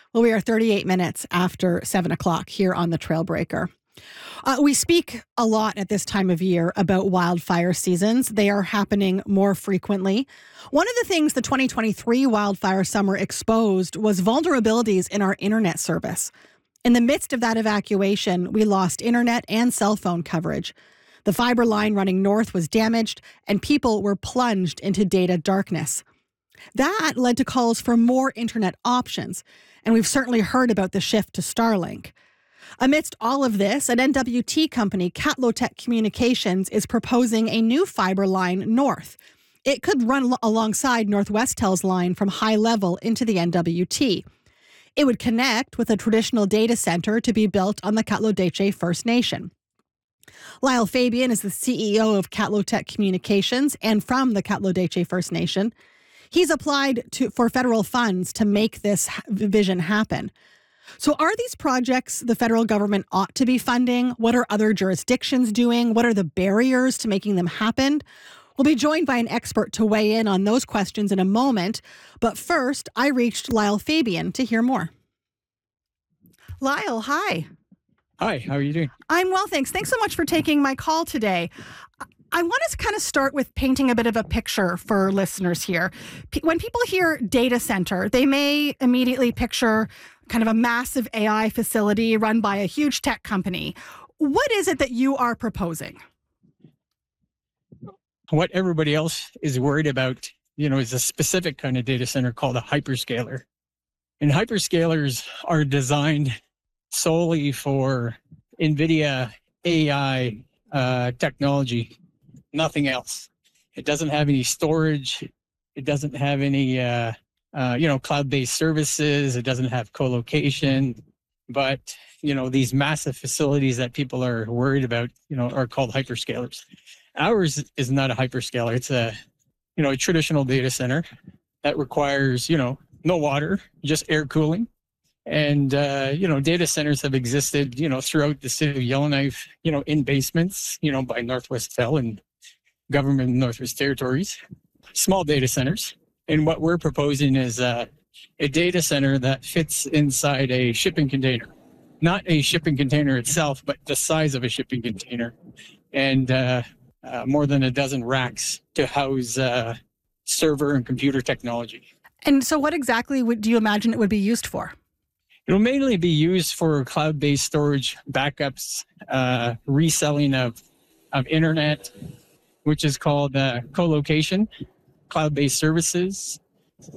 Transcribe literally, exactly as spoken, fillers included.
Well, we are thirty-eight minutes after seven o'clock here on the Trailbreaker. Uh, we speak a lot at this time of year about wildfire seasons. They are happening more frequently. One of the things the twenty twenty-three wildfire summer exposed was vulnerabilities in our internet service. In the midst of that evacuation, we lost internet and cell phone coverage. The fiber line running north was damaged, and people were plunged into data darkness. That led to calls for more internet options, and we've certainly heard about the shift to Starlink. Amidst all of this, an N W T company, Catlotech Communications, is proposing a new fiber line north. It could run alongside Northwestel's line from High Level into the N W T. It would connect with a traditional data center to be built on the Katlodetche First Nation. Lyle Fabian is the C E O of Catlotech Communications and from the Katlodetche First Nation. He's applied to, for federal funds to make this vision happen. So are these projects the federal government ought to be funding? What are other jurisdictions doing? What are the barriers to making them happen? We'll be joined by an expert to weigh in on those questions in a moment. But first, I reached Lyle Fabian to hear more. Lyle, hi. Hi, how are you doing? I'm well, thanks. Thanks so much for taking my call today. I want to kind of start with painting a bit of a picture for listeners here. When people hear data center, they may immediately picture kind of a massive A I facility run by a huge tech company. What is it that you are proposing? What everybody else is worried about, you know, is a specific kind of data center called a hyperscaler. And hyperscalers are designed solely for NVIDIA A I uh, technology, nothing else. It doesn't have any storage. It doesn't have any, uh, uh, you know, cloud-based services. It doesn't have co-location. But, you know, these massive facilities that people are worried about, you know, are called hyperscalers. Ours is not a hyperscaler. It's a, you know, a traditional data center that requires, you know, no water, just air cooling. And, uh, you know, data centers have existed, you know, throughout the city of Yellowknife, you know, in basements, you know, by Northwestel and government Northwest Territories, small data centers. And what we're proposing is uh, a data center that fits inside a shipping container, not a shipping container itself, but the size of a shipping container. And uh, uh, more than a dozen racks to house uh, server and computer technology. And so what exactly would, do you imagine it would be used for? It will mainly be used for cloud-based storage, backups, uh, reselling of, of internet, which is called uh, co-location, cloud-based services,